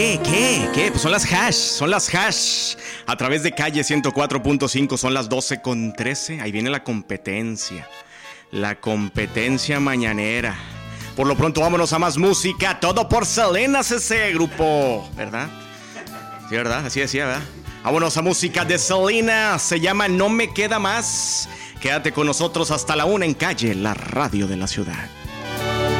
¿Qué? Pues son las hash. A través de Calle 104.5 son las 12:13. Ahí viene la competencia. La competencia mañanera. Por lo pronto vámonos a más música. Todo por Selena CC, grupo. ¿Verdad? Sí, ¿verdad? Así decía, ¿verdad? Vámonos a música de Selena. Se llama No Me Queda Más. Quédate con nosotros hasta la 1 en Calle, la radio de la ciudad.